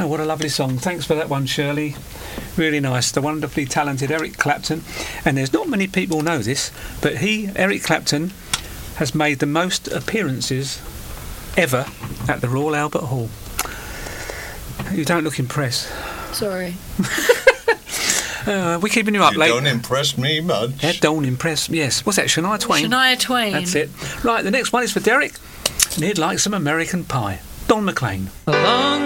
what a lovely song. Thanks for that one, Shirley. Really nice. The wonderfully talented Eric Clapton. And there's not many people know this, but Eric Clapton, has made the most appearances ever at the Royal Albert Hall. You don't look impressed. Sorry. We're keeping you up late. You don't impress me much. That don't impress. Yes. What's that, Shania Twain? Shania Twain. That's it. Right, the next one is for Derek, and he'd like some American Pie. Don McLean. Along